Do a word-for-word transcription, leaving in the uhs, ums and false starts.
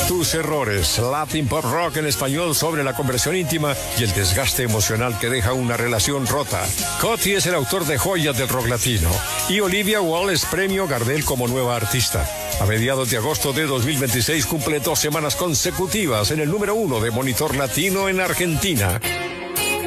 Tus errores, Latin Pop Rock en español sobre la conversión íntima y el desgaste emocional que deja una relación rota. Coti es el autor de joyas del rock latino y Olivia Wallace premio Gardel como nueva artista. A mediados de agosto de dos mil veintiséis cumple dos semanas consecutivas en el número uno de Monitor Latino en Argentina.